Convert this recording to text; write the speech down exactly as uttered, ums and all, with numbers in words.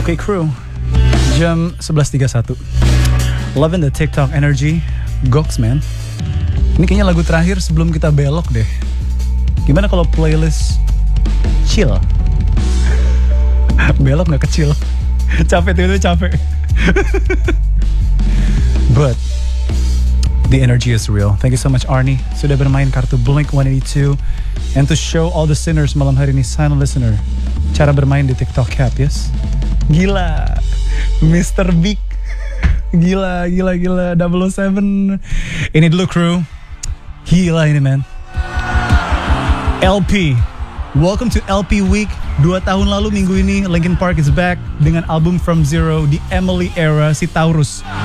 Oke, okay, crew. Jam sebelas tiga puluh satu. Loving the TikTok energy. Goks, man. Ini kayaknya lagu terakhir sebelum kita belok deh. Gimana kalau playlist chill? Belok gak kecil. Capek tuh, capek. But the energy is real. Thank you so much, Arnie. Sudah bermain kartu Blink one eighty-two. And to show all the sinners malam hari ini, silent listener, cara bermain di TikTok Cap, yes? Gila, mister Big. Gila, gila, gila, double oh seven. Ini dulu, crew. Gila ini, man. L P. Welcome to L P Week. Dua tahun lalu minggu ini, Linkin Park is back dengan album From Zero di Emily era si Taurus.